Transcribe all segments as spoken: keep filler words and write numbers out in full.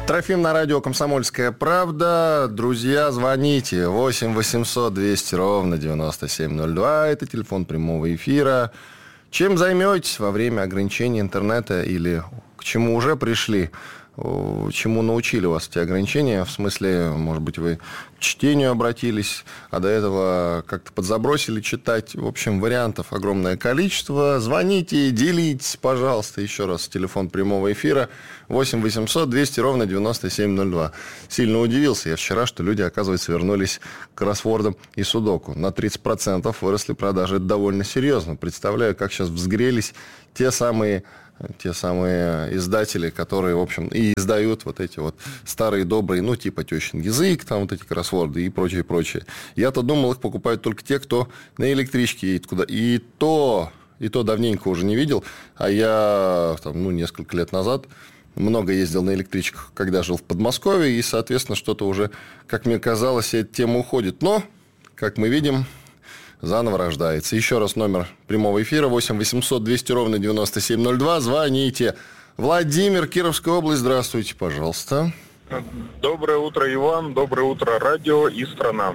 Трофим на радио «Комсомольская правда». Друзья, звоните. восемь восемьсот двести ровно девяносто семь ноль два. Это телефон прямого эфира. Чем займетесь во время ограничения интернета или к чему уже пришли? Чему научили вас эти ограничения? В смысле, может быть, вы к чтению обратились, а до этого как-то подзабросили читать. В общем, вариантов огромное количество. Звоните, делитесь, пожалуйста. Еще раз, телефон прямого эфира восемь восемьсот двести ровно девяносто семь ноль два. Сильно удивился я вчера, что люди, оказывается, вернулись к кроссвордам и судоку. На тридцать процентов выросли продажи. Это довольно серьезно. Представляю, как сейчас взгрелись те самые... Те самые издатели, которые, в общем, и издают вот эти вот старые добрые, ну, типа «Тещин язык», там вот эти кроссворды и прочее, прочее. Я-то думал, их покупают только те, кто на электричке едет куда. И то, и то давненько уже не видел. А я, там, ну, несколько лет назад много ездил на электричках, когда жил в Подмосковье. И, соответственно, что-то уже, как мне казалось, эта тема уходит. Но, как мы видим... заново рождается. Еще раз номер прямого эфира восемь восемьсот двести ровно девяносто семь ноль два. Звоните. Владимир, Кировская область. Здравствуйте, пожалуйста. Доброе утро, Иван. Доброе утро, радио и страна.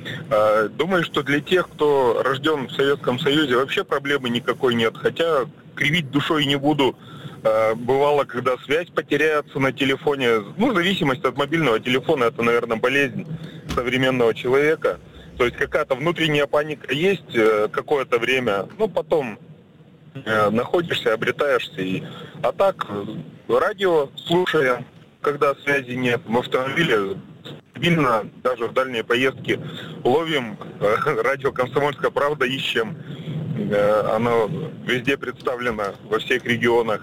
Думаю, что для тех, кто рожден в Советском Союзе, вообще проблемы никакой нет. Хотя кривить душой не буду. Бывало, когда связь потеряется на телефоне. Ну, зависимость от мобильного телефона – это, наверное, болезнь современного человека. То есть какая-то внутренняя паника есть э, какое-то время, ну, потом э, находишься, обретаешься. И... А так, радио слушая, когда связи нет, в автомобиле стабильно, даже в дальние поездки ловим, э, радио «Комсомольская правда» ищем. Э, оно везде представлено, во всех регионах.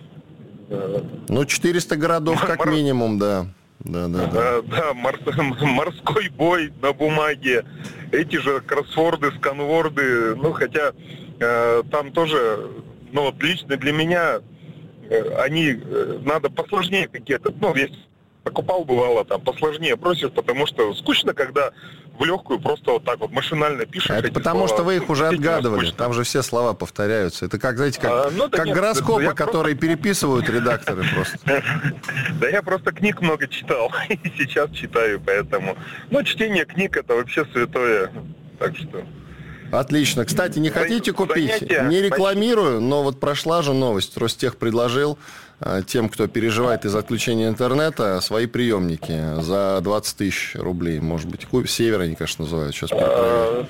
Э, ну, четыреста городов как минимум, да. Да, да, да. Да, мор- морской бой на бумаге, эти же кроссворды, сканворды, ну, хотя э, там тоже, ну, вот лично для меня э, они, э, надо посложнее какие-то, ну, есть, покупал, бывало, там, посложнее просишь, потому что скучно, когда в легкую просто вот так вот машинально пишешь. Это потому, слова. Что вы их уже отгадывали, там же все слова повторяются. Это как, знаете, как, а, ну, да как нет, гороскопы, которые просто... переписывают редакторы просто. Да я просто книг много читал, и сейчас читаю, поэтому... Ну, чтение книг – это вообще святое, так что... Отлично. Кстати, не хотите купить? Не рекламирую, но вот прошла же новость. Ростех предложил тем, кто переживает из-за отключения интернета, свои приемники за двадцать тысяч рублей. Может быть, купить. Север они, конечно, называют. Сейчас перепроверю.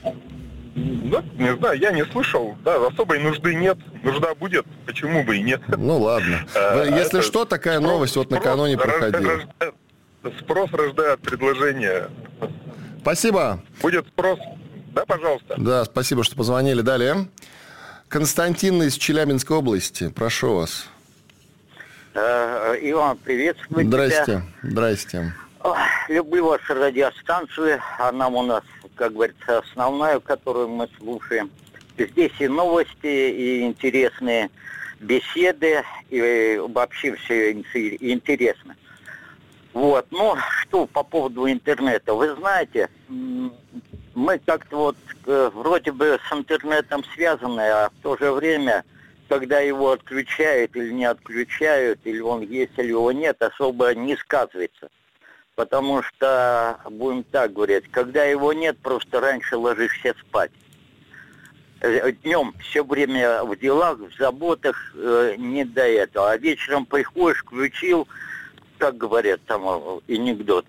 Ну, не знаю, я не слышал. Да, особой нужды нет. Нужда будет, почему бы и нет. Ну, ладно. Если что, такая новость вот накануне проходила. Спрос рождает предложение. Спасибо. Будет спрос. Да, пожалуйста. Да, спасибо, что позвонили. Далее. Константин из Челябинской области. Прошу вас. Иван, приветствую Здрасте. тебя. Здрасте. Люблю вашу радиостанцию. Она у нас, как говорится, основная, которую мы слушаем. Здесь и новости, и интересные беседы, и вообще все интересно. Вот. Ну, что по поводу интернета. Вы знаете, мы как-то вот э, вроде бы с интернетом связаны, а в то же время, когда его отключают или не отключают, или он есть, или его нет, особо не сказывается. Потому что, будем так говорить, когда его нет, просто раньше ложишься спать. Днем все время в делах, в заботах, э, не до этого. А вечером приходишь, включил, как говорят, там анекдот.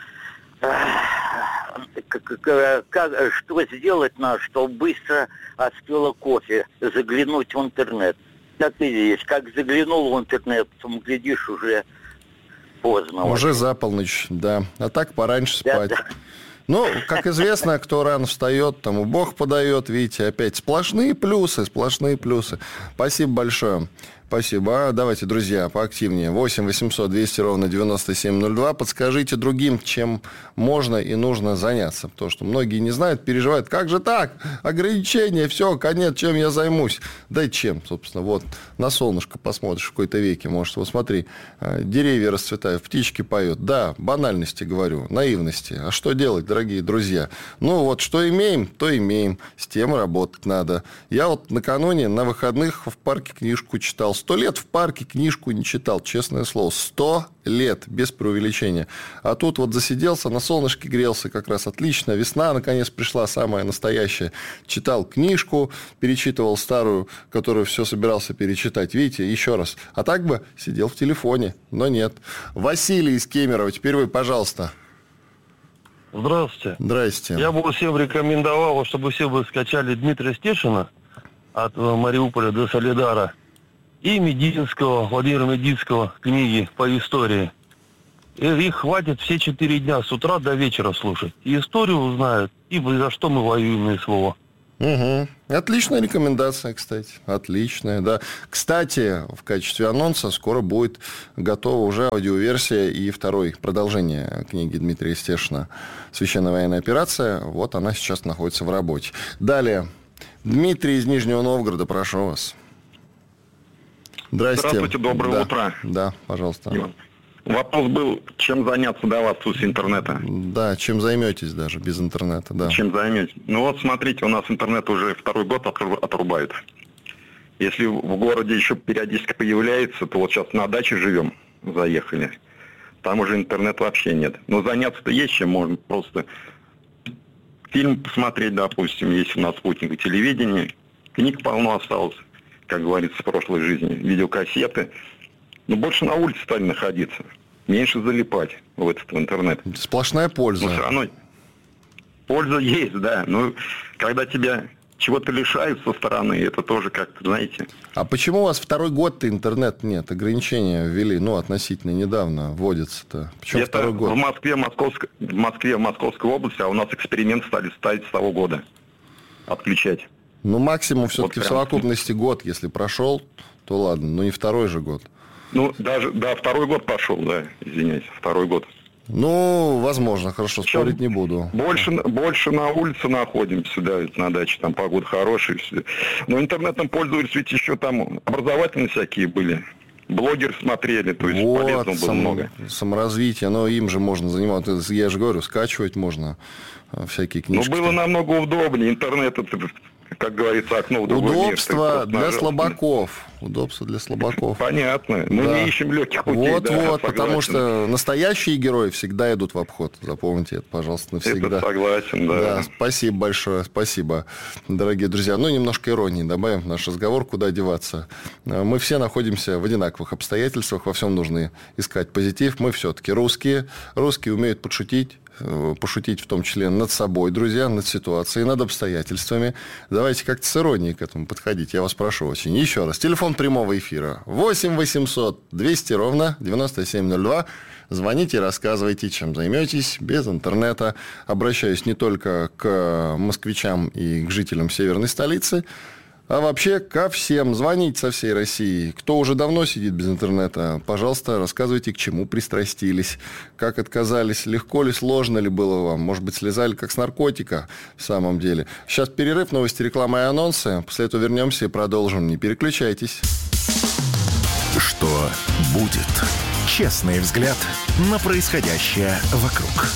Как, как, что сделать надо, чтобы быстро остыло кофе, заглянуть в интернет. Так и здесь. Как заглянул в интернет, потом, глядишь, уже поздно. Уже очень. За полночь, да. А так пораньше спать. Да, да. Ну, как известно, кто рано встает, тому Бог подает. Видите, опять сплошные плюсы, сплошные плюсы. Спасибо большое. Спасибо. Давайте, друзья, поактивнее. восемь восемьсот двести ровно девяносто семь ноль два. Подскажите другим, чем можно и нужно заняться. Потому что многие не знают, переживают. Как же так? Ограничения, все, конец, чем я займусь? Да и чем, собственно. Вот на солнышко посмотришь в какой-то веке. Может, вот смотри, деревья расцветают, птички поют. Да, банальности говорю, наивности. А что делать, дорогие друзья? Ну, вот что имеем, то имеем. С тем работать надо. Я вот накануне на выходных в парке книжку читал. Сто лет в парке книжку не читал, честное слово. Сто лет, без преувеличения. А тут вот засиделся, на солнышке грелся, как раз отлично. Весна, наконец, пришла, самая настоящая. Читал книжку, перечитывал старую, которую все собирался перечитать. Видите, еще раз. А так бы сидел в телефоне, но нет. Василий из Кемерово, теперь вы, пожалуйста. Здравствуйте. Здрасте. Я бы всем рекомендовал, чтобы все бы скачали Дмитрия Стешина от Мариуполя до Солидара и Мединского, Владимира Мединского книги по истории. И их хватит все четыре дня с утра до вечера слушать. И историю узнают, и за что мы воюем на СВО. Угу. Отличная рекомендация, кстати. Отличная, да. Кстати, в качестве анонса скоро будет готова уже аудиоверсия и второй продолжение книги Дмитрия Стешина «Священная военная операция». Вот она сейчас находится в работе. Далее. Дмитрий из Нижнего Новгорода, прошу вас. Здрасте. Здравствуйте, доброе да. утро. Да, пожалуйста. Вопрос был, чем заняться до вас с интернета? Да, чем займетесь даже без интернета, да. Чем займетесь? Ну вот смотрите, у нас интернет уже второй год отрубают. Если в городе еще периодически появляется, то вот сейчас на даче живем, заехали. Там уже интернет вообще нет. Но заняться-то есть чем, можно просто фильм посмотреть, допустим, есть у нас спутник телевидения. Книг полно осталось, как говорится, в прошлой жизни. Видеокассеты. Но больше на улице стали находиться. Меньше залипать в этот в интернет. Сплошная польза. Но все равно польза есть, да. Но когда тебя чего-то лишают со стороны, это тоже как-то, знаете... А почему у вас второй год-то интернет нет? Ограничения ввели, ну, относительно недавно вводится-то. Почему это второй год? В Москве, Московской, в Москве, в Московской области, а у нас эксперимент стали ставить с того года. Отключать. Ну, максимум все-таки вот в совокупности год, если прошел, то ладно. Но не второй же год. Ну, даже, да, второй год пошел, да, извиняйте, второй год. Ну, возможно, хорошо, Сейчас спорить не буду. Больше, больше на улице находимся, да, на даче, там погода хорошая. Все. Но интернетом пользовались, ведь еще там образовательные всякие были. Блогеры смотрели, то есть вот, полезного было сам, много. Саморазвитие, но им же можно заниматься. Я же говорю, скачивать можно всякие книжки. Ну, было намного удобнее. Интернет, это, как говорится, окно в другой мир. Удобство для слабаков. Удобство для слабаков. Понятно. Мы да. не ищем легких путей. Вот, да, вот, потому что настоящие герои всегда идут в обход. Запомните это, пожалуйста, навсегда. Это согласен, да. Да, спасибо большое, спасибо, дорогие друзья. Ну, немножко иронии добавим в наш разговор, куда деваться. Мы все находимся в одинаковых обстоятельствах, во всем нужно искать позитив. Мы все-таки русские. Русские умеют подшутить. Пошутить в том числе над собой, друзья, над ситуацией, над обстоятельствами. Давайте как-то с иронией к этому подходить. Я вас прошу очень. Еще раз. Телефон прямого эфира. восемь восемьсот двести ровно девяносто семь ноль два. Звоните, рассказывайте, чем займетесь без интернета. Обращаюсь не только к москвичам и к жителям северной столицы, а вообще ко всем. Звоните со всей России. Кто уже давно сидит без интернета, пожалуйста, рассказывайте, к чему пристрастились, как отказались, легко ли, сложно ли было вам. Может быть, слезали как с наркотика в самом деле. Сейчас перерыв, новости, реклама и анонсы. После этого вернемся и продолжим. Не переключайтесь. Что будет? Честный взгляд на происходящее вокруг.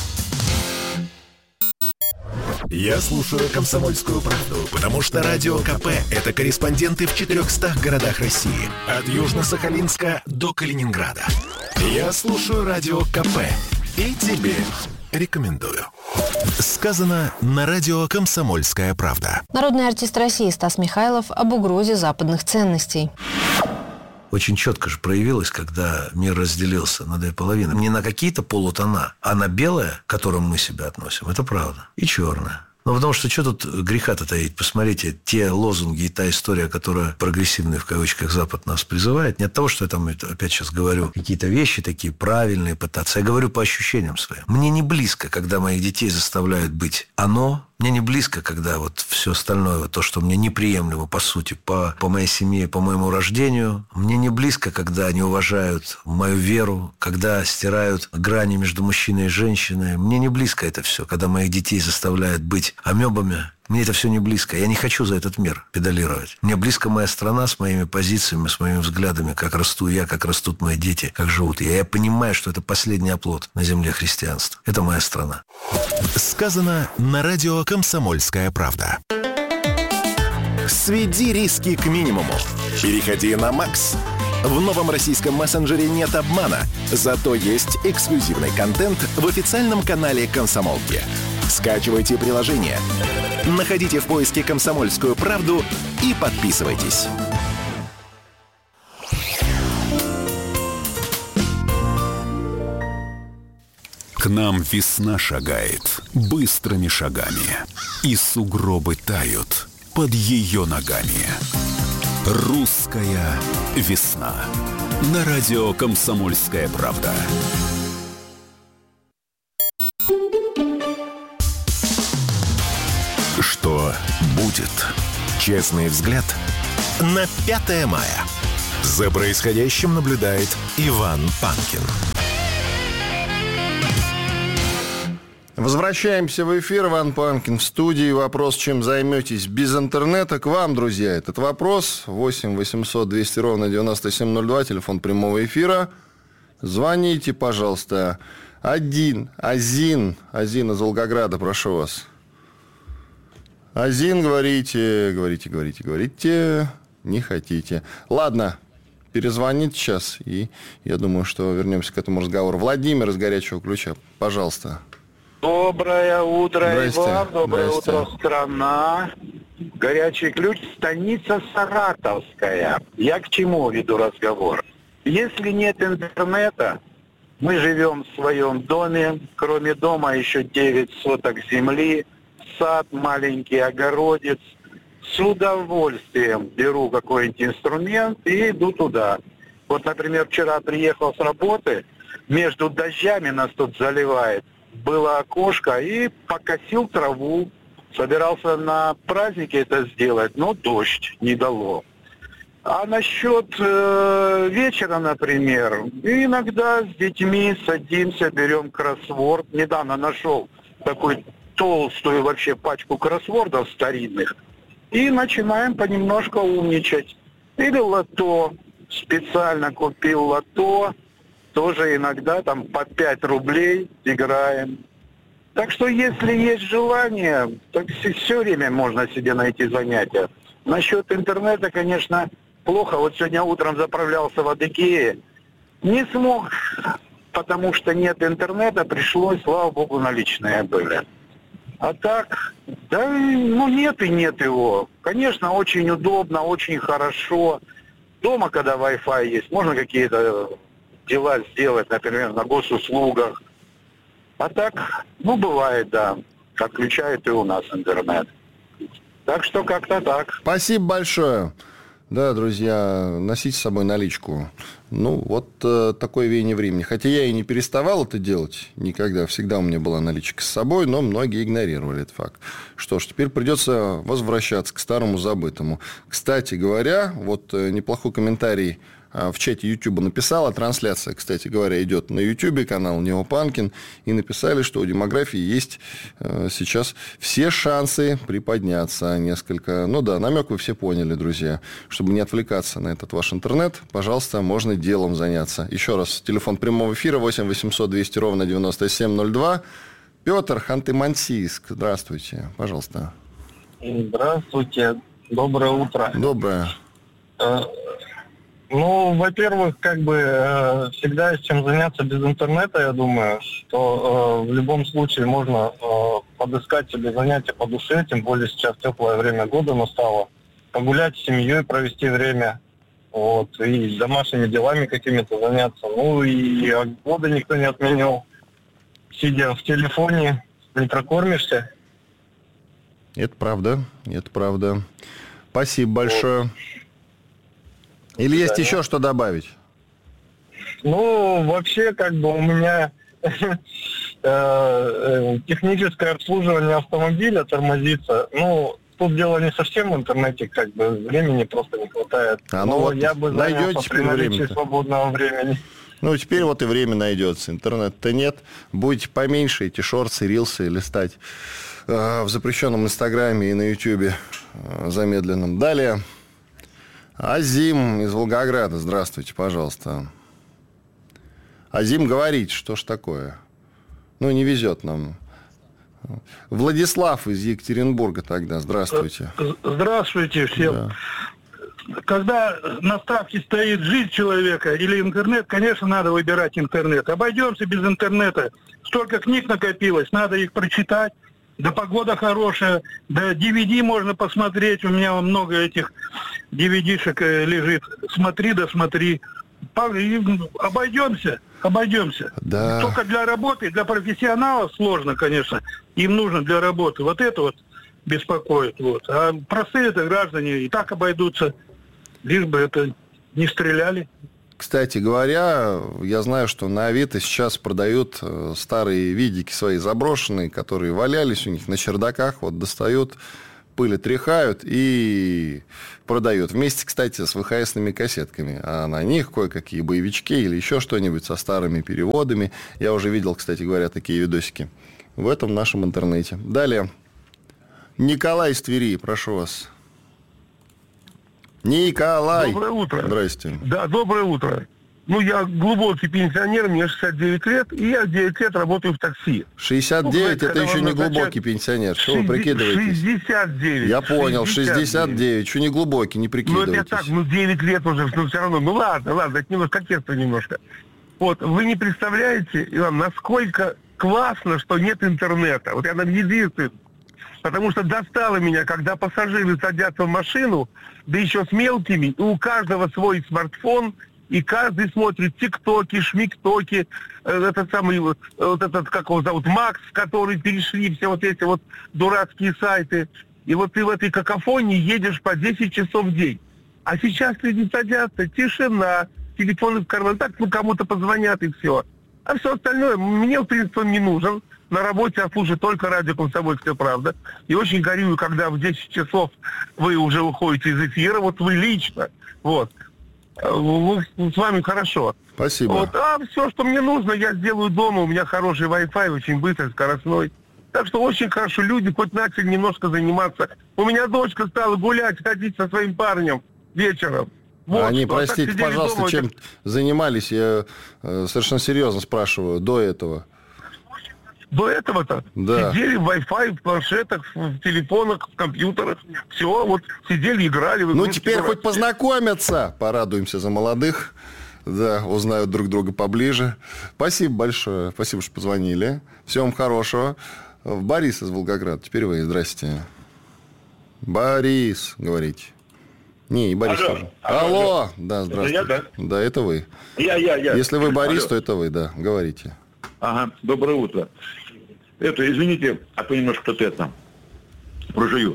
Я слушаю «Комсомольскую правду», потому что Радио КП – это корреспонденты в четырехстах городах России. От Южно-Сахалинска до Калининграда. Я слушаю Радио КП и тебе рекомендую. Сказано на радио «Комсомольская правда». Народный артист России Стас Михайлов об угрозе западных ценностей. Очень четко же проявилось, когда мир разделился на две половины. Не на какие-то полутона, а на белое, к которому мы себя относим. Это правда. И черное. Ну, потому что что тут греха-то таить? Посмотрите, те лозунги и та история, которая прогрессивный, в кавычках, Запад нас призывает. Не от того, что я там, опять сейчас говорю, какие-то вещи такие правильные пытаться. Я говорю по ощущениям своим. Мне не близко, когда моих детей заставляют быть оно. Мне не близко, когда вот все остальное, то, что мне неприемлемо, по сути, по, по моей семье, по моему рождению. Мне не близко, когда они уважают мою веру, когда стирают грани между мужчиной и женщиной. Мне не близко это все, когда моих детей заставляют быть амебами. Мне это все не близко. Я не хочу за этот мир педалировать. Мне близко моя страна с моими позициями, с моими взглядами, как расту я, как растут мои дети, как живут я. Я понимаю, что это последний оплот на земле христианства. Это моя страна. Сказано на радио «Комсомольская правда». Сведи риски к минимуму. Переходи на Макс. В новом российском мессенджере нет обмана, зато есть эксклюзивный контент в официальном канале «Комсомолки». Скачивайте приложение, находите в поиске «Комсомольскую правду» и подписывайтесь. К нам весна шагает быстрыми шагами, и сугробы тают под ее ногами. Русская весна. На радио «Комсомольская правда». Что будет? Честный взгляд на пятое мая. За происходящим наблюдает Иван Панкин. Возвращаемся в эфир. Иван Панкин в студии. Вопрос, чем займетесь без интернета, к вам, друзья. Этот вопрос. восемь восемьсот двести ровно девяносто семь ноль два. Телефон прямого эфира. Звоните, пожалуйста. Один. Азин. Азин из Волгограда. Прошу вас. Азин, говорите, говорите, говорите, говорите. Не хотите. Ладно. Перезвоните сейчас. И я думаю, что вернемся к этому разговору. Владимир из горячего ключа. Пожалуйста. Доброе утро, Здрасте. Иван. Доброе Здрасте. утро, страна. Горячий ключ, станица Саратовская. Я к чему веду разговор? Если нет интернета, мы живем в своем доме. Кроме дома еще девять соток земли, сад, маленький огородец. С удовольствием беру какой-нибудь инструмент и иду туда. Вот, например, вчера приехал с работы, между дождями нас тут заливает. Было окошко и покосил траву. Собирался на празднике это сделать, но дождь не дало. А насчет э, вечера, например, иногда с детьми садимся, берем кроссворд. Недавно нашел такую толстую вообще пачку кроссвордов старинных. И начинаем понемножку умничать. Или лото. Специально купил лото. Тоже иногда там по пять рублей играем. Так что если есть желание, так все время можно себе найти занятия. Насчет интернета, конечно, плохо. Вот сегодня утром заправлялся в Адыгее. Не смог, потому что нет интернета, пришлось, слава богу, наличные были. А так, да, ну нет и нет его. Конечно, очень удобно, очень хорошо. Дома, когда Wi-Fi есть, можно какие-то дела сделать, например, на госуслугах. А так, ну, бывает, да, отключают и у нас интернет. Так что как-то так. Спасибо большое. Да, друзья, носите с собой наличку. Ну, вот э, такое веяние времени. Хотя я и не переставал это делать никогда. Всегда у меня была наличка с собой, но многие игнорировали этот факт. Что ж, теперь придется возвращаться к старому забытому. Кстати говоря, вот э, неплохой комментарий в чате YouTube написала. Трансляция, кстати говоря, идет на YouTube, канал Нео Панкин. И написали, что у демографии есть э, сейчас все шансы приподняться несколько. Ну да, намек вы все поняли, друзья. Чтобы не отвлекаться на этот ваш интернет, пожалуйста, можно делом заняться. Еще раз, телефон прямого эфира восемь восемьсот двести ровно девяносто семь ноль два. Петр, Ханты-Мансийск. Здравствуйте, пожалуйста. Здравствуйте. Доброе утро. Доброе. Ну, во-первых, как бы э, всегда есть чем заняться без интернета, я думаю, что э, в любом случае можно э, подыскать себе занятия по душе, тем более сейчас теплое время года настало, погулять с семьей, провести время, вот, и домашними делами какими-то заняться. Ну, и года никто не отменял. Сидя в телефоне, не прокормишься. Это правда, это правда. Спасибо большое. Вот. Или есть да, еще что добавить? Ну, вообще, как бы у меня техническое обслуживание автомобиля тормозится. Ну, тут дело не совсем в интернете, как бы времени просто не хватает. А ну вот я бы найдете при наличии свободного времени. Ну, теперь вот и время найдется. Интернета-то нет. Будете поменьше эти шорты, рилсы листать э, в запрещенном Инстаграме и на Ютьюбе э, замедленном. Далее. Азим из Волгограда. Здравствуйте, пожалуйста. Азим, говорите, что ж такое? Ну, не везет нам. Владислав из Екатеринбурга тогда. Здравствуйте. Здравствуйте всем. Да. когда на ставке стоит жизнь человека или интернет, конечно, надо выбирать интернет. Обойдемся без интернета. Столько книг накопилось, надо их прочитать. Да погода хорошая, да ди ви ди можно посмотреть. У меня много этих ди ви ди-шек лежит. Смотри, да смотри. Обойдемся, обойдемся. Да. Только для работы, для профессионалов сложно, конечно. Им нужно для работы. Вот это вот беспокоит. Вот. А простые-то граждане и так обойдутся, лишь бы это не стреляли. Кстати говоря, я знаю, что на Авито сейчас продают старые видики свои заброшенные, которые валялись у них на чердаках, вот достают, пыль отряхают и продают. Вместе, кстати, с вэ ха эсными кассетками. А на них кое-какие боевички или еще что-нибудь со старыми переводами. Я уже видел, кстати говоря, такие видосики в этом нашем интернете. Далее. Николай из Твери, прошу вас. Николай. Доброе утро. Здрасте. Да, доброе утро. Ну, я глубокий пенсионер, мне шестьдесят девять лет, и я девять лет работаю в такси. шестьдесят девять ну, это еще не глубокий пенсионер. Что вы прикидываетесь? шестьдесят девять. Я понял, шестьдесят девять. Что не глубокий, не прикидывайтесь. Ну, это так, ну, девять лет уже, но все равно. Ну, ладно, ладно, это немножко кокетство немножко. Вот, вы не представляете, Иван, насколько классно, что нет интернета. Вот я нам единственный. Потому что достало меня, когда пассажиры садятся в машину, да еще с мелкими, и у каждого свой смартфон, и каждый смотрит тиктоки, шмиктоки, этот самый, вот этот, как его зовут, Макс, который перешли все вот эти вот дурацкие сайты. И вот ты в этой какофонии едешь по десять часов в день. А сейчас люди садятся, тишина, телефоны в карман, так, ну, кому-то позвонят и все. А все остальное мне, в принципе, не нужен. На работе я слушаю только радио «Комсомольская правда». И очень горюю, когда в десять часов вы уже уходите из эфира, вот вы лично. Вот. Ну, с вами хорошо. Спасибо. Вот. А все, что мне нужно, я сделаю дома. У меня хороший Wi-Fi, очень быстрый, скоростной. Так что очень хорошо. Люди хоть начали немножко заниматься. У меня дочка стала гулять, ходить со своим парнем вечером. Вот, Они, что, простите, а пожалуйста, дома, чем это... занимались? Я э, совершенно серьезно спрашиваю, до этого. До этого-то да. Сидели в Wi-Fi, в планшетах, в телефонах, в компьютерах. Все, вот сидели, играли. Ну, теперь дурачки. Хоть познакомятся. Порадуемся за молодых. Да, узнают друг друга поближе. Спасибо большое. Спасибо, что позвонили. Всего вам хорошего. Борис из Волгограда. Теперь вы. Здрасте. Борис, говорите. Не, и Борис алло, тоже. Алло, алло. алло. Да, здравствуйте. Это я, да? Да, это вы. Я, я, я. Если вы Борис, алло. то это вы, да. Говорите. Ага, доброе утро. Это, извините, а то немножко тут это прожую.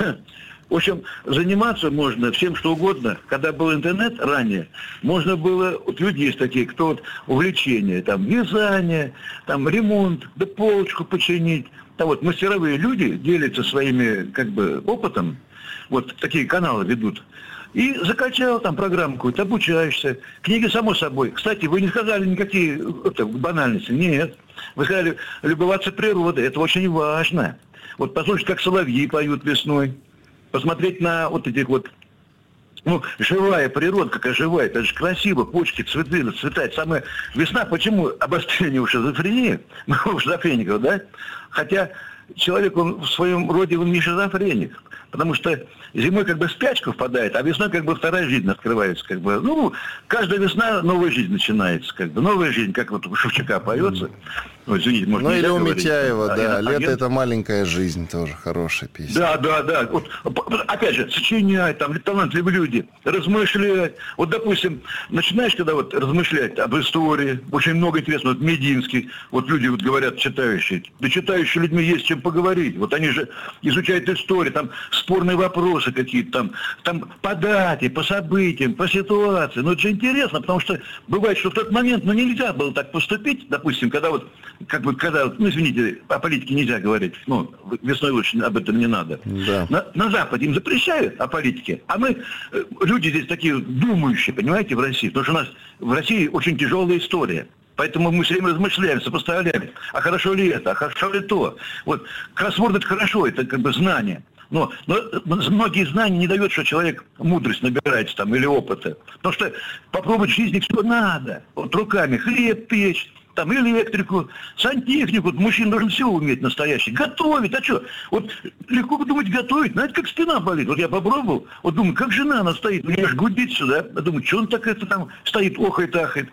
В общем, заниматься можно всем что угодно. Когда был интернет ранее, можно было, вот люди есть такие, кто вот увлечение, там, вязание, там, ремонт, да полочку починить. Там вот мастеровые люди делятся своими, как бы, опытом, вот такие каналы ведут. И закачал там программу какую-то, обучаешься. Книги, само собой. Кстати, вы не сказали никакие это, банальности. Нет. Вы сказали, любоваться природой. Это очень важно. Вот послушать, как соловьи поют весной. Посмотреть на вот этих вот... Ну, живая природа, какая живая. Это же красиво. Почки, цветы, расцветают. Самая весна. Почему обострение у шизофрении? У шизофреников, да? Хотя человек, он в своем роде, он не шизофреник. Потому что зимой как бы спячка впадает, а весной как бы вторая жизнь открывается. Как бы. Ну, каждая весна новая жизнь начинается. Как бы. Новая жизнь, как вот у Шевчука поется. Ну, извините, может, ну или у говорить. Митяева, да. А, Лето агент... это маленькая жизнь, тоже хорошая песня. Да, да, да. Вот, опять же, сочинять, там, талантливые люди, размышлять. Вот, допустим, начинаешь когда вот размышлять об истории, очень много интересного, вот Мединский, вот люди вот говорят, читающие. Да читающие людьми есть чем поговорить. Вот они же изучают историю, там спорные вопросы какие-то, там, там по дате, по событиям, по ситуации. Ну, это же интересно, потому что бывает, что в тот момент, ну, нельзя было так поступить, допустим, когда вот как бы, когда, ну, извините, о политике нельзя говорить, ну, весной лучше об этом не надо. Да. На, на Западе им запрещают о политике, а мы, люди здесь такие думающие, понимаете, в России, потому что у нас в России очень тяжелая история. Поэтому мы все время размышляем, сопоставляем, а хорошо ли это, а хорошо ли то. Вот, кроссворд это хорошо, это как бы знание. Но, но многие знания не дают, что человек мудрость набирается там или опыта. Потому что попробовать в жизни все надо. Вот руками хлеб печь, там электрику, сантехнику. Мужчина должен все уметь настоящий. Готовить, а что? Вот легко думать готовить, знаете, как спина болит. Вот я попробовал, вот думаю, как жена она стоит, мне аж гудит сюда. Я думаю, что он так это там стоит, охает-ахает.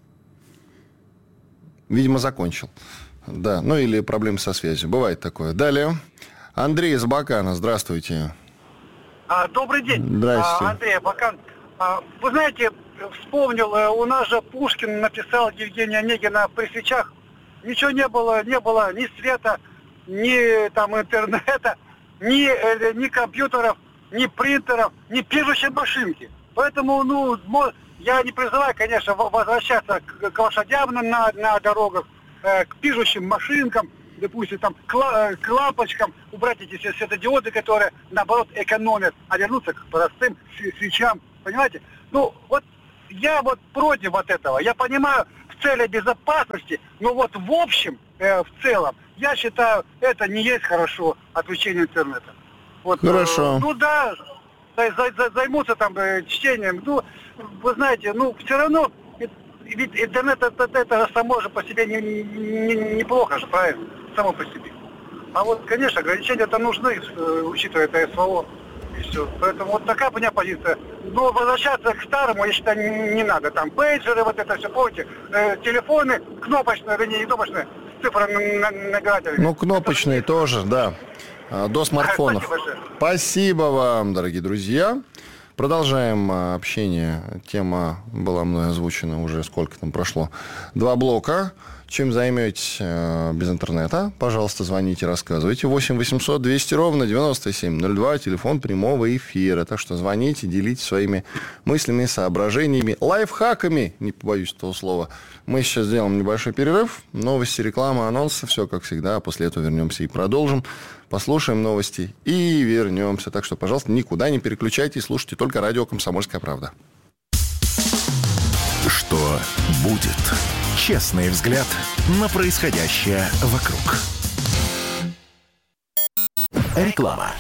Видимо, закончил. Да, ну или проблемы со связью. Бывает такое. Далее. Андрей из Абакана, здравствуйте. А, добрый день. Здрасте. А, Андрей Абакан. А, вы знаете, вспомнил, у нас же Пушкин написал Евгения Онегина «При свечах». Ничего не было, не было ни света, ни там интернета, ни, ни компьютеров, ни принтеров, ни пишущей машинки. Поэтому, ну, я не призываю, конечно, возвращаться к, к лошадям на, на дорогах, э, к пишущим машинкам, допустим, там, к, к лампочкам, убрать эти все светодиоды, которые, наоборот, экономят, а вернуться к простым свечам, понимаете? Ну, вот я вот против вот этого. Я понимаю, в цели безопасности, но вот в общем, э, в целом, я считаю, это не есть хорошо, отключение интернета. Вот, хорошо. Э, ну да, за, за, займутся там э, чтением. Ну, вы знаете, ну, все равно, ведь интернет это, это само же по себе не, не, неплохо же, правильно? Само по себе. А вот, конечно, ограничения-то нужны, учитывая это СВО. И все. Поэтому вот такая у меня позиция. Но возвращаться к старому, я считаю, не, не надо. Там пейджеры, вот это все, помните, э, телефоны, кнопочные, вернее, не кнопочные, с цифрами набирателями. Ну, кнопочные это тоже, да. До смартфонов. Спасибо, Спасибо вам, дорогие друзья. Продолжаем общение. Тема была мной озвучена уже, сколько там прошло. Два блока. Чем займетесь э, без интернета? Пожалуйста, звоните, рассказывайте. восемь восемьсот двести ровно девяносто семь ноль два. Телефон прямого эфира. Так что звоните, делитесь своими мыслями, соображениями, лайфхаками. Не побоюсь этого слова. Мы сейчас сделаем небольшой перерыв. Новости, реклама, анонсы. Все как всегда. После этого вернемся и продолжим. Послушаем новости и вернемся. Так что, пожалуйста, никуда не переключайтесь. Слушайте только радио «Комсомольская правда». Что будет? Честный взгляд на происходящее вокруг. Реклама.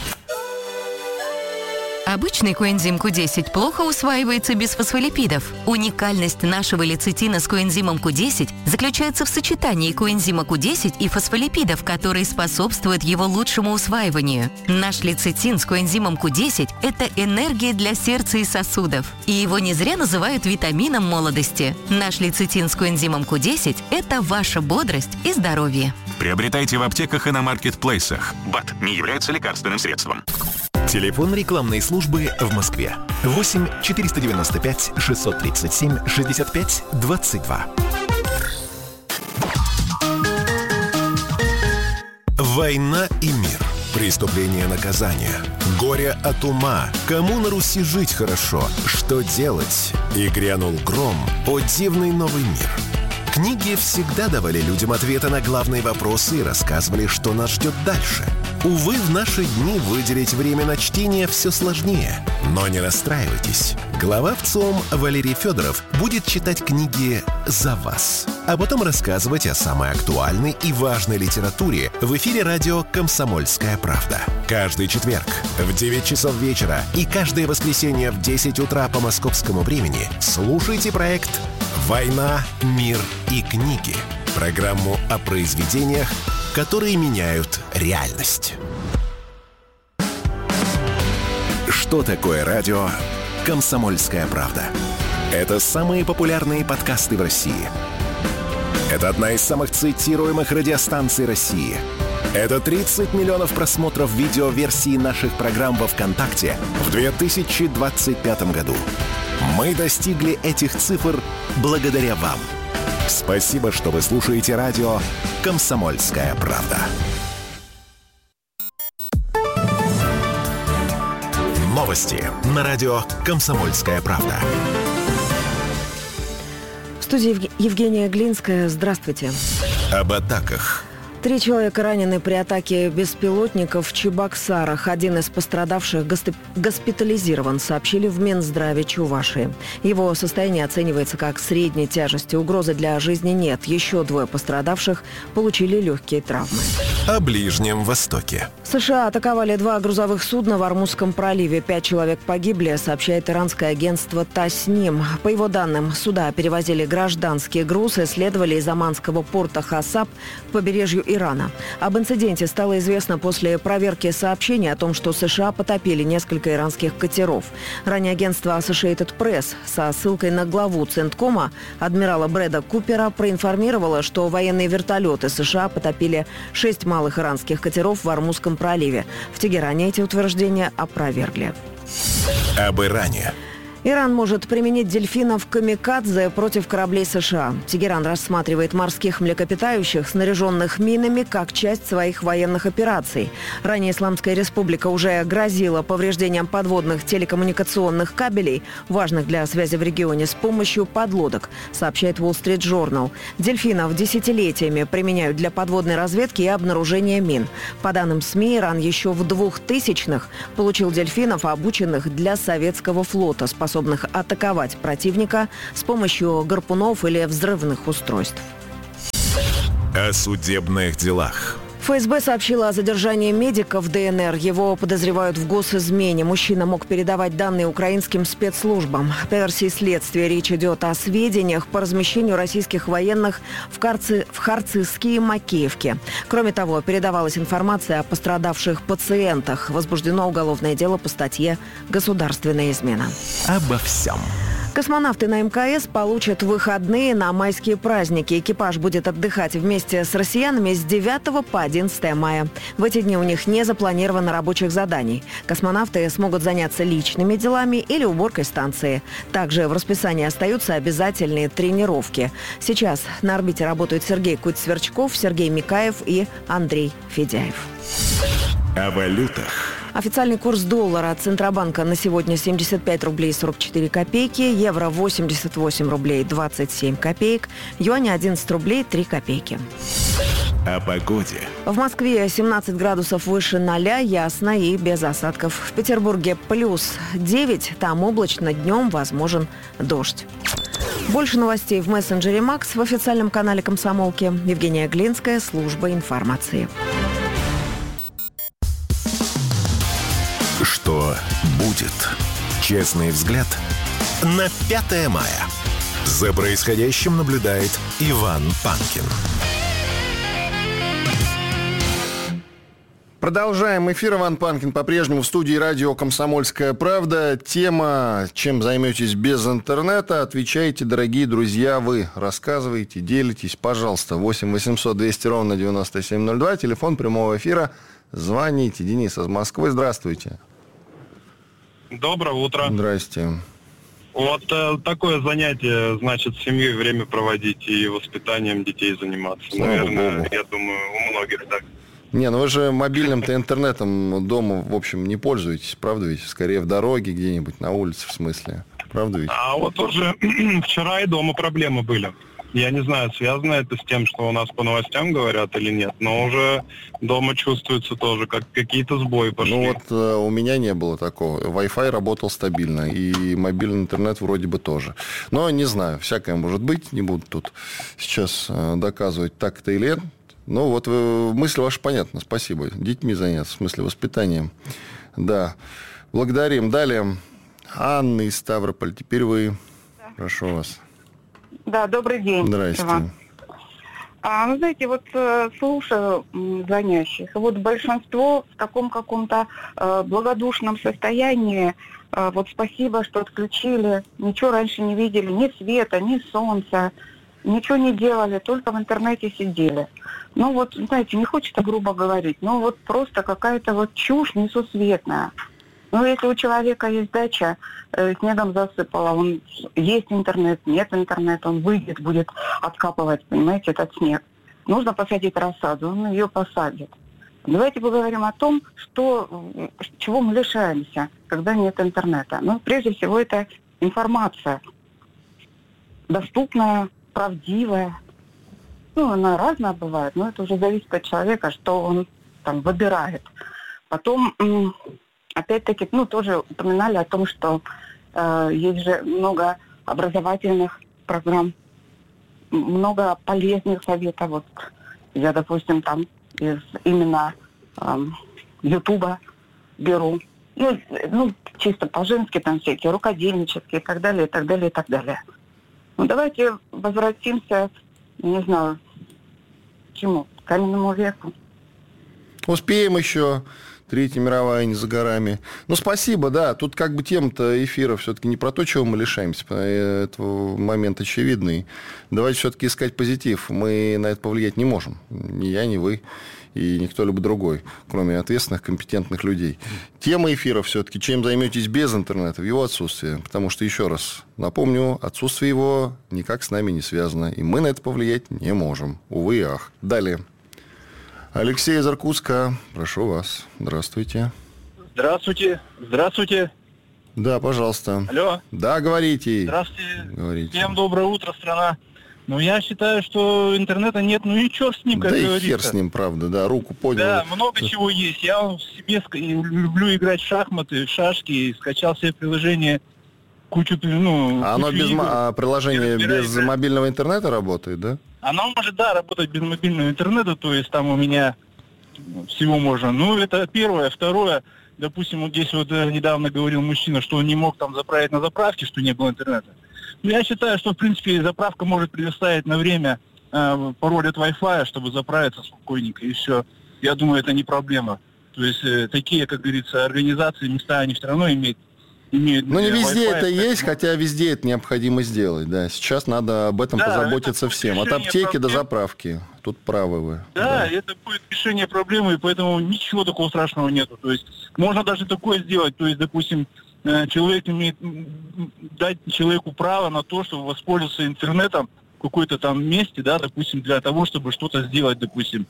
Обычный коэнзим ку десять плохо усваивается без фосфолипидов. Уникальность нашего лецитина с коэнзимом ку десять заключается в сочетании коэнзима ку десять и фосфолипидов, которые способствуют его лучшему усваиванию. Наш лецитин с коэнзимом ку десять – это энергия для сердца и сосудов. И его не зря называют витамином молодости. Наш лецитин с коэнзимом ку десять – это ваша бодрость и здоровье. Приобретайте в аптеках и на маркетплейсах. БАД не является лекарственным средством. Телефон рекламной службы в Москве. восемь четыреста девяносто пять шестьсот тридцать семь шестьдесят пять двадцать два. Война и мир. Преступление, наказание. Горе от ума. Кому на Руси жить хорошо? Что делать? И грянул гром. О дивный новый мир. Книги всегда давали людям ответы на главные вопросы и рассказывали, что нас ждет дальше. Увы, в наши дни выделить время на чтение все сложнее. Но не расстраивайтесь. Глава ВЦИОМ Валерий Федоров будет читать книги за вас, а потом рассказывать о самой актуальной и важной литературе в эфире радио «Комсомольская правда». Каждый четверг в девять часов вечера и каждое воскресенье в десять утра по московскому времени слушайте проект «Война, мир и книги». Программу о произведениях, которые меняют реальность. Что такое радио «Комсомольская правда»? Это самые популярные подкасты в России. Это одна из самых цитируемых радиостанций России. Это тридцать миллионов просмотров видеоверсии наших программ во ВКонтакте в две тысячи двадцать пятом году. Мы достигли этих цифр благодаря вам. Спасибо, что вы слушаете радио «Комсомольская правда». Новости на радио «Комсомольская правда». В студии Евг... Евгения Глинская. Здравствуйте. Об атаках. Три человека ранены при атаке беспилотников в Чебоксарах. Один из пострадавших госпи- госпитализирован, сообщили в Минздраве Чувашии. Его состояние оценивается как средней тяжести. Угрозы для жизни нет. Еще двое пострадавших получили легкие травмы. О Ближнем Востоке. США атаковали два грузовых судна в Ормузском проливе. Пять человек погибли, сообщает иранское агентство Тасним. По его данным, суда перевозили гражданские грузы, следовали из Оманского порта Хасаб к побережью Ирана. Об инциденте стало известно после проверки сообщений о том, что США потопили несколько иранских катеров. Ранее агентство Associated Press со ссылкой на главу Центкома адмирала Брэда Купера проинформировало, что военные вертолеты США потопили шесть малых иранских катеров в Ормузском проливе. В Тегеране эти утверждения опровергли. Об Иране. Иран может применить дельфинов камикадзе против кораблей США. Тегеран рассматривает морских млекопитающих, снаряженных минами, как часть своих военных операций. Ранее Исламская республика уже грозила повреждением подводных телекоммуникационных кабелей, важных для связи в регионе, с помощью подлодок, сообщает Wall Street Journal. Дельфинов десятилетиями применяют для подводной разведки и обнаружения мин. По данным СМИ, Иран еще в двухтысячных получил дельфинов, обученных для советского флота, способных атаковать противника с помощью гарпунов или взрывных устройств. О судебных делах. ФСБ сообщила о задержании медика в ДНР. Его подозревают в госизмене. Мужчина мог передавать данные украинским спецслужбам. По версии следствия, речь идет о сведениях по размещению российских военных в, Карци... в Харцизске и Макеевке. Кроме того, передавалась информация о пострадавших пациентах. Возбуждено уголовное дело по статье «Государственная измена». Обо всем. Космонавты на МКС получат выходные на майские праздники. Экипаж будет отдыхать вместе с россиянами с девятого по одиннадцатое мая. В эти дни у них не запланировано рабочих заданий. Космонавты смогут заняться личными делами или уборкой станции. Также в расписании остаются обязательные тренировки. Сейчас на орбите работают Сергей Куть-Сверчков, Сергей Микаев и Андрей Федяев. О валютах. Официальный курс доллара от Центробанка на сегодня семьдесят пять рублей сорок четыре копейки, евро восемьдесят восемь рублей двадцать семь копеек, юань одиннадцать рублей три копейки. О погоде. В Москве семнадцать градусов выше ноля, ясно и без осадков. В Петербурге плюс девять, там облачно, днем возможен дождь. Больше новостей в мессенджере Макс в официальном канале Комсомолки. Евгения Глинская, служба информации. Что будет? Честный взгляд на пятое мая. За происходящим наблюдает Иван Панкин. Продолжаем эфир. Иван Панкин по-прежнему в студии радио «Комсомольская правда». Тема «Чем займетесь без интернета?» Отвечайте, дорогие друзья, вы. Рассказывайте, делитесь, пожалуйста. восемь восемьсот двести ровно девяносто семь ноль два. Телефон прямого эфира. Звоните. Денис из Москвы. Здравствуйте. Доброе утро. Здрасте. Вот э, такое занятие, значит, с семьей время проводить и воспитанием детей заниматься. Слава Наверное, Богу. я думаю, у многих так. Не, ну вы же мобильным-то интернетом дома, в общем, не пользуетесь, правда ведь? Скорее в дороге где-нибудь, на улице, в смысле. Правда ведь? А вот уже вчера и дома проблемы были. Я не знаю, связано это с тем, что у нас по новостям говорят или нет, но уже дома чувствуется тоже, как какие-то сбои пошли. Ну вот э, у меня не было такого. Wi-Fi работал стабильно, и мобильный интернет вроде бы тоже. Но не знаю, всякое может быть, не буду тут сейчас э, доказывать, так это или нет. Ну вот э, мысль ваша понятна, спасибо. Детьми заняться, в смысле воспитанием. Да, благодарим. Далее Анна из Ставрополя, теперь вы. Да. Прошу вас. Да, добрый день. Здрасте. Иван. А, ну, знаете, вот э, слушаю м, звонящих, вот большинство в таком каком-то э, благодушном состоянии, э, вот спасибо, что отключили, ничего раньше не видели, ни света, ни солнца, ничего не делали, только в интернете сидели. Ну вот, знаете, не хочется грубо говорить, но вот просто какая-то вот чушь несусветная. Ну, если у человека есть дача, э, снегом засыпало, он есть интернет, нет интернета, он выйдет, будет откапывать, понимаете, этот снег. Нужно посадить рассаду, он ее посадит. Давайте поговорим о том, что, чего мы лишаемся, когда нет интернета. Ну, прежде всего, это информация. Доступная, правдивая. Ну, она разная бывает, но это уже зависит от человека, что он там выбирает. Потом... Опять-таки, ну, тоже упоминали о том, что э, есть же много образовательных программ, много полезных советов. Вот я, допустим, там из именно э, Ютуба беру. Ну, ну, чисто по-женски там всякие, рукодельнические и так далее, и так далее, и так далее. Ну, давайте возвратимся, не знаю, к чему, к каменному веку. Успеем еще. Третья мировая не за горами. Ну, спасибо, да. Тут как бы тема-то эфира все-таки не про то, чего мы лишаемся. Это момент очевидный. Давайте все-таки искать позитив. Мы на это повлиять не можем. Ни я, ни вы. И никто либо другой, кроме ответственных, компетентных людей. Тема эфира все-таки, чем займетесь без интернета, в его отсутствии. Потому что, еще раз напомню, отсутствие его никак с нами не связано. И мы на это повлиять не можем. Увы и ах. Далее. Алексей из Иркутска, прошу вас. Здравствуйте. Здравствуйте. Здравствуйте. Да, пожалуйста. Алло. Да, говорите. Здравствуйте. Говорите. Всем доброе утро, страна. Ну, я считаю, что интернета нет, ну и черт с ним, как да говорится. Да и хер с ним, правда, да, руку поднял. Да, много чего есть. Я в себе ск... люблю играть в шахматы, в шашки, скачал себе приложение, кучу, ну... А оно без... А приложение без играть. Мобильного интернета работает, да? Оно может, да, работать без мобильного интернета, то есть там у меня всего можно. Ну, это первое. Второе, допустим, вот здесь вот недавно говорил мужчина, что он не мог там заправить на заправке, что не было интернета. Ну, я считаю, что, в принципе, заправка может предоставить на время э, пароль от Wi-Fi, чтобы заправиться спокойненько, и все. Я думаю, это не проблема. То есть э, такие, как говорится, организации, места, они все равно имеют. имеют ну, не везде Wi-Fi, это поэтому... есть, хотя везде это необходимо сделать, да. Сейчас надо об этом да, позаботиться это всем. От аптеки проблем. До заправки. Тут правы вы. Да, да, это будет решение проблемы, и поэтому ничего такого страшного нету. То есть можно даже такое сделать, то есть, допустим, человек имеет дать человеку право на то, чтобы воспользоваться интернетом в какой-то там месте, да, допустим, для того, чтобы что-то сделать, допустим.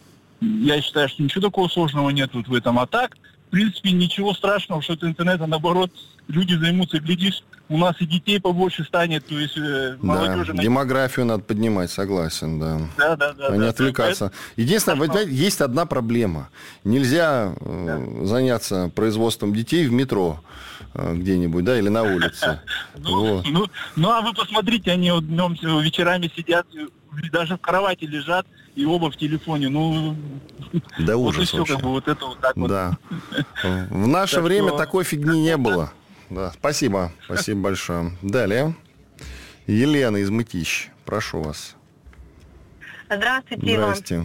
Я считаю, что ничего такого сложного нет вот в этом. А так, в принципе, ничего страшного, что от интернета, наоборот, люди займутся, глядишь, у нас и детей побольше станет, то есть э, молодежи... Да, демографию надо поднимать, согласен, да. Да, да, да. А не да, отвлекаться. Да. Единственное, вы знаете, есть одна проблема. Нельзя э, да. заняться производством детей в метро э, где-нибудь, да, или на улице. Ну, ну, а вы посмотрите, они днем вечерами сидят, даже в кровати лежат, и оба в телефоне, ну... Да ужас вообще. Вот это вот так вот. Да. В наше время такой фигни не было. Да, спасибо. Спасибо большое. Далее. Елена из Мытищ. Прошу вас. Здравствуйте, Иван. Здрасте.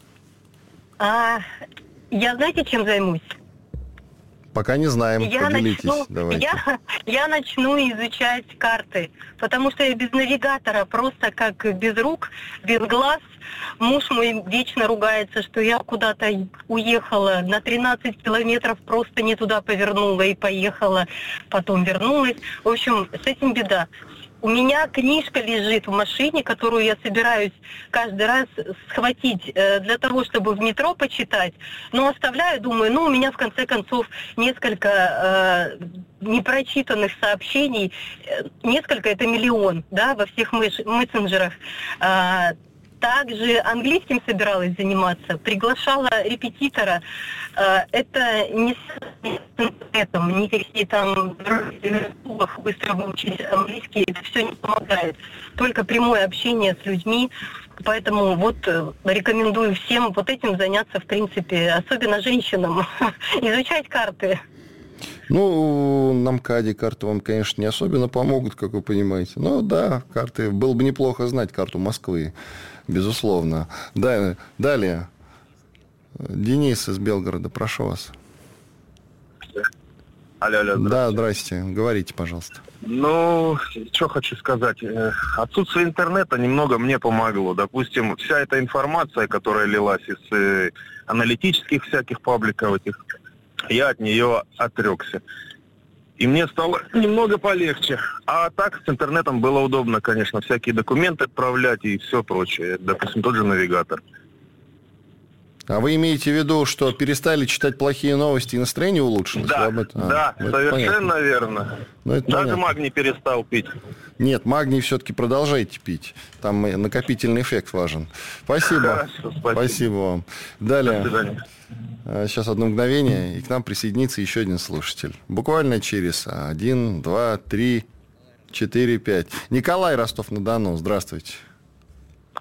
А, я знаете, чем займусь? Пока не знаем. Я Поделитесь. Начну, Давайте. Я, я начну изучать карты, потому что я без навигатора, просто как без рук, без глаз. Муж мой вечно ругается, что я куда-то уехала на тринадцать километров, просто не туда повернула и поехала, потом вернулась. В общем, с этим беда. У меня книжка лежит в машине, которую я собираюсь каждый раз схватить э, для того, чтобы в метро почитать. Но оставляю, думаю, ну, у меня в конце концов несколько э, непрочитанных сообщений. Несколько — это миллион, да, во всех меш- мессенджерах. Э, Также английским собиралась заниматься, приглашала репетитора. Это не с интернетом, никакие там в быстро выучить английский, это все не помогает. Только прямое общение с людьми. Поэтому вот рекомендую всем вот этим заняться, в принципе, особенно женщинам, изучать карты. Ну, на МКАДе карты вам, конечно, не особенно помогут, как вы понимаете. Но да, карты. Было бы неплохо знать карту Москвы, безусловно. Далее. Далее. Денис из Белгорода, прошу вас. Алло, алло, да, здрасте. Говорите, пожалуйста. Ну, что хочу сказать. Отсутствие интернета немного мне помогло. Допустим, вся эта информация, которая лилась из э, аналитических всяких пабликов этих, я от нее отрекся. И мне стало немного полегче. А так с интернетом было удобно, конечно, всякие документы отправлять и все прочее. Допустим, тот же навигатор. А вы имеете в виду, что перестали читать плохие новости и настроение улучшилось? Да, а, да, ну, совершенно верно. Ну, Даже понятно. магний перестал пить. Нет, магний все-таки продолжайте пить. Там накопительный эффект важен. Спасибо. Хорошо, спасибо. Спасибо вам. Далее. До свидания. Сейчас одно мгновение, и к нам присоединится еще один слушатель. Буквально через один, два, три, четыре, пять. Николай, Ростов-на-Дону, здравствуйте.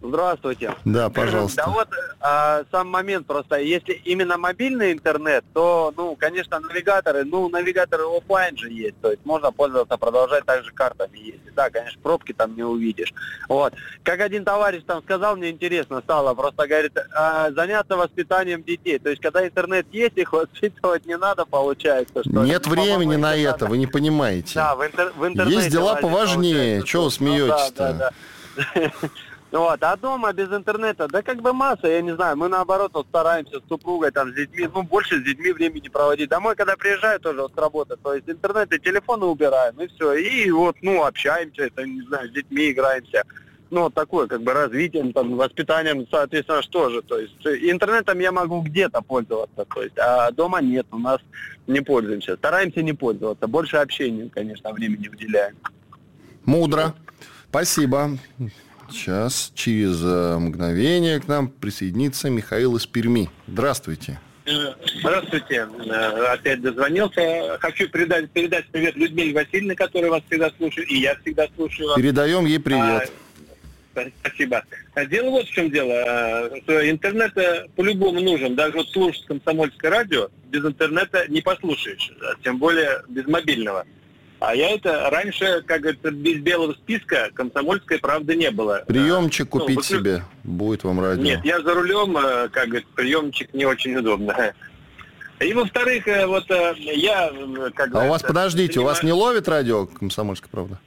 Здравствуйте. Да, пожалуйста. Да вот а, сам момент просто. Если именно мобильный интернет, то, ну, конечно, навигаторы, ну, навигаторы офлайн же есть. То есть можно пользоваться, продолжать также картами ездить. Да, конечно, пробки там не увидишь. Вот. Как один товарищ там сказал, мне интересно стало, просто говорит, а, заняться воспитанием детей. То есть, когда интернет есть, их воспитывать не надо, получается. Что Нет времени на это, надо. Вы не понимаете. Да, в, интер- в интернете. Есть дела поважнее. Чего вы смеетесь-то? Ну, да, да, да. Вот, а дома без интернета, да как бы масса, я не знаю, мы наоборот вот стараемся с супругой, там, с детьми, ну, больше с детьми времени проводить. Домой, когда приезжаю, тоже вот с работы, то есть интернет и телефоны убираем, и все, и вот, ну, общаемся, это, не знаю, с детьми играемся. Ну, вот такое, как бы, развитием, там, воспитанием, соответственно, что же, то есть интернетом я могу где-то пользоваться, то есть, а дома нет, у нас не пользуемся, стараемся не пользоваться, больше общению, конечно, времени уделяем. Мудро, спасибо. Сейчас, через мгновение к нам присоединится Михаил из Перми. Здравствуйте. Здравствуйте. Опять дозвонился. Хочу передать, передать привет Людмиле Васильевне, которая вас всегда слушает, и я всегда слушаю вас. Передаем ей привет. А, спасибо. Дело вот в чем дело. Что интернет по-любому нужен. Даже вот слушать комсомольское радио без интернета не послушаешь. Тем более без мобильного. А я это раньше, как говорится, без белого списка комсомольской правды не было. Приемчик ну, купить выклю... себе, будет вам радио. Нет, я за рулем, как говорится, приемчик не очень удобно. И во-вторых, вот я... Как а у вас, подождите, занимаюсь... у вас не ловит радио комсомольская правда?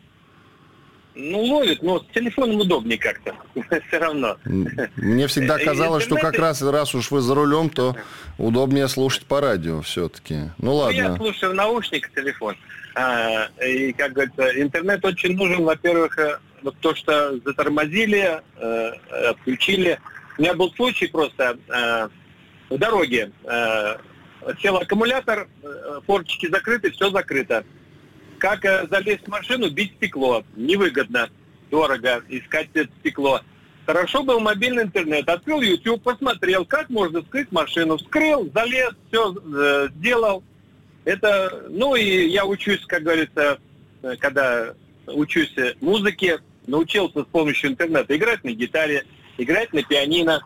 Ну, ловит, но с телефоном удобнее как-то, все равно. Мне всегда казалось, что как раз, раз уж вы за рулем, то удобнее слушать по радио все-таки. Ну, ладно. Ну, я слушаю в наушниках телефон. А, и, как говорится, интернет очень нужен, во-первых, вот то, что затормозили, э, отключили. У меня был случай просто э, в дороге. Э, сел аккумулятор, э, форточки закрыты, все закрыто. Как э, залезть в машину, бить стекло. Невыгодно, дорого искать это стекло. Хорошо был мобильный интернет. Открыл YouTube, посмотрел, как можно вскрыть машину. Вскрыл, залез, все э, сделал. Это, ну и я учусь, как говорится, когда учусь музыке, научился с помощью интернета играть на гитаре, играть на пианино.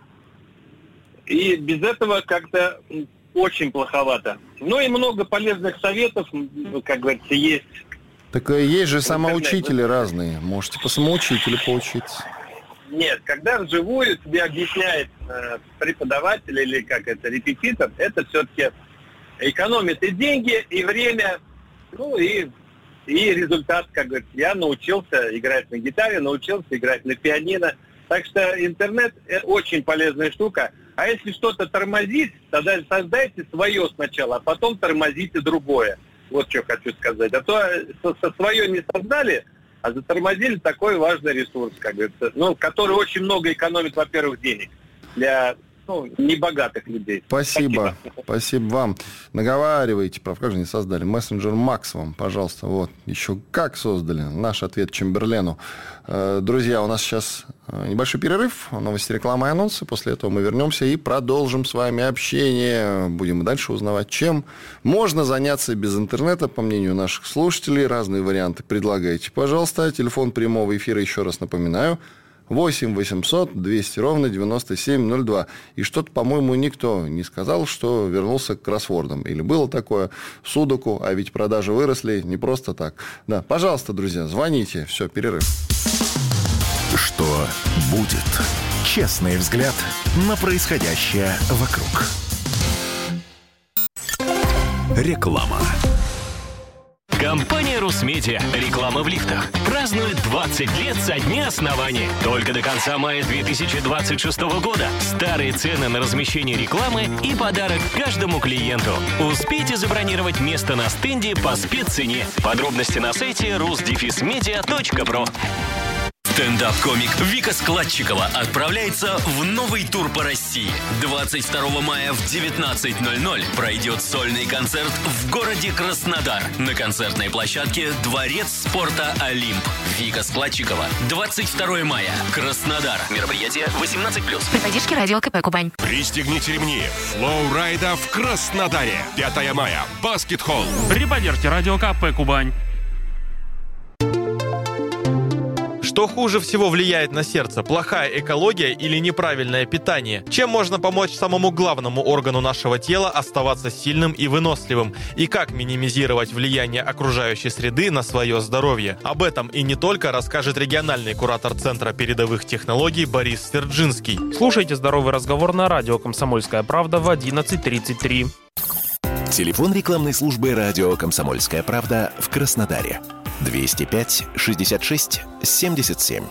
И без этого как-то очень плоховато. Ну и много полезных советов, как говорится, есть. Так есть же самоучители разные. Можете по самоучителю поучиться. Нет, когда вживую тебе объясняет э, преподаватель или как это, репетитор, это все-таки экономит и деньги, и время, ну и, и результат, как говорится. Я научился играть на гитаре, научился играть на пианино. Так что интернет – очень полезная штука. А если что-то тормозит, тогда создайте свое сначала, а потом тормозите другое. Вот что хочу сказать. А то со, со свое не создали, а затормозили такой важный ресурс, как говорится, ну, который очень много экономит, во-первых, денег для ну, небогатых людей. Спасибо. Спасибо. Спасибо вам. Наговаривайте, прав, как же не создали. Мессенджер Макс вам, пожалуйста. Вот. Еще как создали. Наш ответ Чемберлену. Друзья, у нас сейчас небольшой перерыв. Новости, реклама и анонсы. После этого мы вернемся и продолжим с вами общение. Будем и дальше узнавать, чем можно заняться без интернета, по мнению наших слушателей. Разные варианты предлагайте, пожалуйста. Телефон прямого эфира, еще раз напоминаю, восемь восемьсот двести ровно девяносто семь ноль два. И что-то, по-моему, никто не сказал, что вернулся к кроссвордам. Или было такое судоку, а ведь продажи выросли не просто так. Да, пожалуйста, друзья, звоните. Все, перерыв. Что будет? Честный взгляд на происходящее вокруг. Реклама. Компания «Русмедиа». Реклама в лифтах. Празднует двадцать лет со дня основания. Только до конца мая две тысячи двадцать шестого года. Старые цены на размещение рекламы и подарок каждому клиенту. Успейте забронировать место на стенде по спеццене. Подробности на сайте рус дефис медиа точка про. Стендап-комик Вика Складчикова отправляется в новый тур по России. двадцать второго мая в девятнадцать ноль ноль пройдет сольный концерт в городе Краснодар на концертной площадке «Дворец спорта Олимп». Вика Складчикова. двадцать второго мая. Краснодар. Мероприятие восемнадцать плюс. При поддержке радио КП «Кубань». Пристегните ремни. Флоу-райда в Краснодаре. пятого мая. Баскет-холл. При поддержке радио КП «Кубань». Что хуже всего влияет на сердце? Плохая экология или неправильное питание? Чем можно помочь самому главному органу нашего тела оставаться сильным и выносливым? И как минимизировать влияние окружающей среды на свое здоровье? Об этом и не только расскажет региональный куратор Центра передовых технологий Борис Сверджинский. Слушайте «Здоровый разговор» на радио «Комсомольская правда» в одиннадцать тридцать три. Телефон рекламной службы радио «Комсомольская правда» в Краснодаре. двести пять шестьдесят шесть семьдесят семь.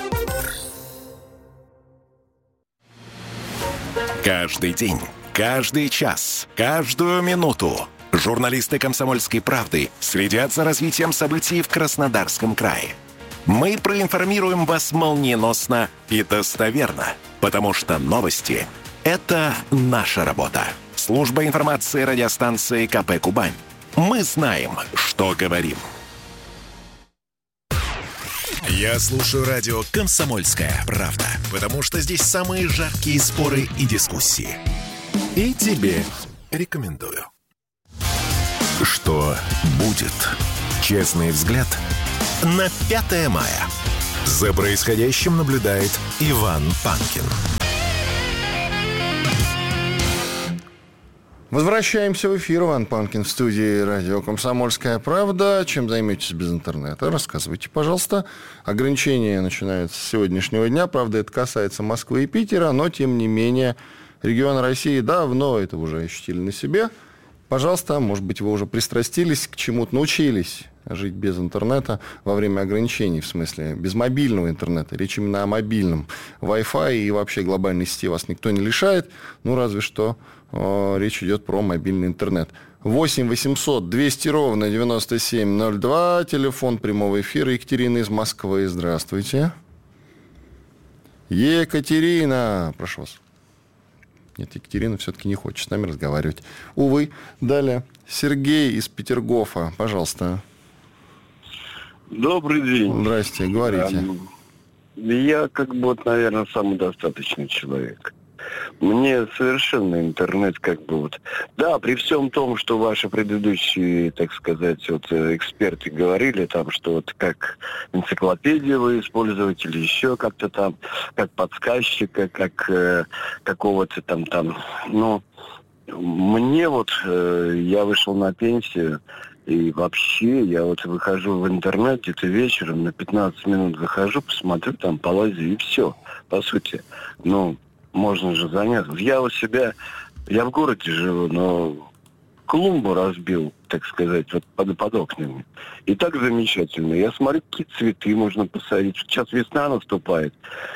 Каждый день, каждый час, каждую минуту журналисты «Комсомольской правды» следят за развитием событий в Краснодарском крае. Мы проинформируем вас молниеносно и достоверно, потому что новости – это наша работа. Служба информации радиостанции ка пэ «Кубань». Мы знаем, что говорим. Я слушаю радио «Комсомольская правда», потому что здесь самые жаркие споры и дискуссии. И тебе рекомендую. Что будет? Честный взгляд на пятое мая. За происходящим наблюдает Иван Панкин. Возвращаемся в эфир. Иван Панкин в студии радио «Комсомольская правда». Чем займетесь без интернета? Рассказывайте, пожалуйста. Ограничения начинаются с сегодняшнего дня. Правда, это касается Москвы и Питера, но, тем не менее, регионы России давно это уже ощутили на себе. Пожалуйста, может быть, вы уже пристрастились к чему-то, научились жить без интернета во время ограничений, в смысле, без мобильного интернета. Речь именно о мобильном. Wi-Fi и вообще глобальной сети вас никто не лишает, ну, разве что э, речь идет про мобильный интернет. восемь восемьсот двести ровно девяносто семь ноль два, телефон прямого эфира. Екатерина из Москвы, здравствуйте. Екатерина, прошу вас. Нет, Екатерина все-таки не хочет с нами разговаривать. Увы. Далее. Сергей из Петергофа. Пожалуйста. Добрый день. Здрасте, говорите. Я, как бы, вот, наверное, самодостаточный человек. Мне совершенно интернет как бы вот... Да, при всем том, что ваши предыдущие, так сказать, вот эксперты говорили там, что вот как энциклопедию вы используете или еще как-то там, как подсказчика, как э, какого-то там там... Ну, мне вот... Э, я вышел на пенсию, и вообще я вот выхожу в интернет где-то вечером, на пятнадцать минут захожу, посмотрю, там полазю, и все, по сути. Ну... Можно же заняться. Я у себя, я в городе живу, но клумбу разбил, так сказать, вот под, под окнами. И так замечательно. Я смотрю, какие цветы можно посадить. Сейчас весна наступает.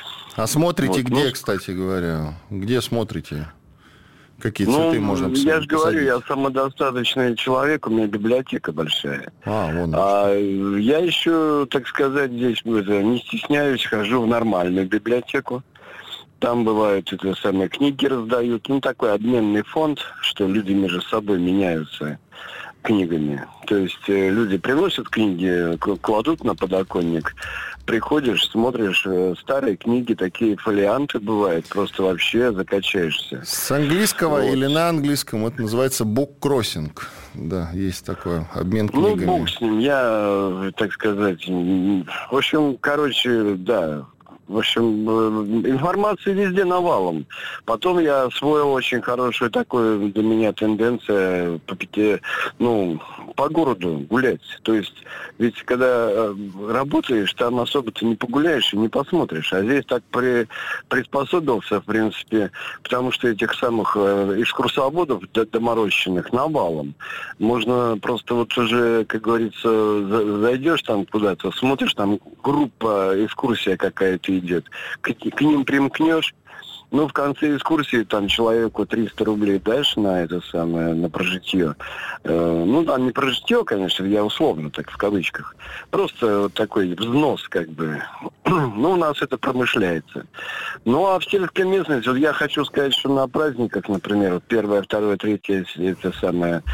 А смотрите вот, где, ну, кстати говоря? Где смотрите? Какие ну, цветы можно посадить? Я же говорю, я самодостаточный человек, у меня библиотека большая. А, вон а я еще, так сказать, здесь не стесняюсь, хожу в нормальную библиотеку. Там бывают это самые книги раздают. Ну, такой обменный фонд, что люди между собой меняются книгами. То есть э, люди приносят книги, кладут на подоконник. Приходишь, смотришь э, старые книги, такие фолианты бывают. Просто вообще закачаешься. С английского вот. Или на английском это называется буккроссинг. Да, есть такой обмен книгами. Ну, бог с ним. Я, так сказать... В общем, короче, да... В общем, информации везде навалом. Потом я освоил очень хорошую такую для меня тенденцию по, ну, по городу гулять. То есть, ведь когда работаешь, там особо-то не погуляешь и не посмотришь. А здесь так при, приспособился, в принципе, потому что этих самых экскурсоводов доморощенных навалом. Можно просто вот уже, как говорится, зайдешь там куда-то, смотришь, там группа, экскурсия какая-то идет. К, к ним примкнешь, ну, в конце экскурсии там человеку триста рублей дашь на это самое, на прожитье. Э, ну, там не прожитье, конечно, я условно так в кавычках. Просто вот такой взнос, как бы. Ну, у нас это промышляется. Ну, а в сельской местности, вот я хочу сказать, что на праздниках, например, первое, второе, третье, это самое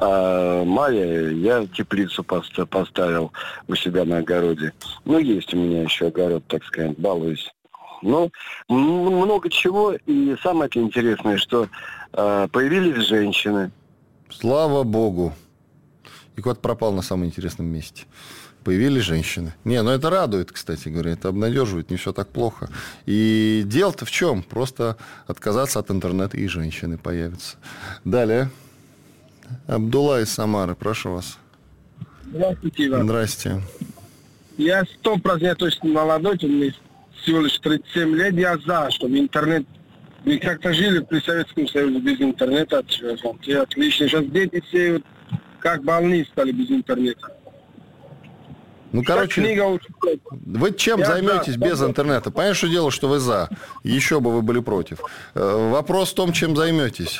э, мая, я теплицу поставил у себя на огороде. Ну, есть у меня еще огород, так сказать, балуюсь. Ну, много чего. И самое интересное, что э, появились женщины. Слава богу. И кот пропал на самом интересном месте. Появились женщины. Не, ну это радует, кстати говоря, это обнадеживает, не все так плохо. И дело-то в чем? Просто отказаться от интернета, и женщины появятся. Далее. Абдулла из Самары, прошу вас. Здравствуйте, Иван. Здрасте. Я сто процентов точно молодой, мне всего лишь тридцать семь лет, я за, чтобы интернет... Мы как-то жили при Советском Союзе без интернета, и отлично. Сейчас дети все вот как больные стали без интернета. Ну, короче, книга... вы чем я займетесь за, без интернета? Понятно, что дело, что вы за. Еще бы вы были против. Вопрос в том, чем займетесь.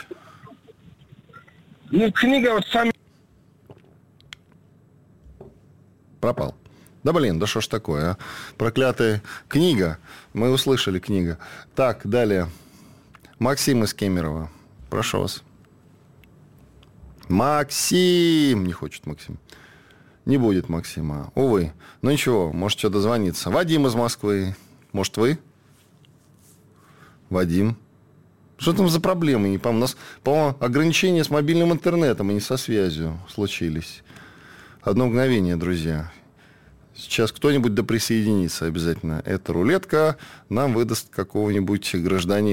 Ну, книга вот сами... Пропал. Да блин, да что ж такое, а? Проклятая книга. Мы услышали книга. Так, далее. Максим из Кемерово. Прошу вас. Максим! Не хочет Максим. Не будет Максима. Увы. Ну ничего, может что дозвониться. Вадим из Москвы. Может, вы? Вадим. Что там за проблемы? Не помню. У нас, по-моему, ограничения с мобильным интернетом, а не со связью случились. Одно мгновение, друзья. Сейчас кто-нибудь да присоединится обязательно. Эта рулетка нам выдаст какого-нибудь гражданина.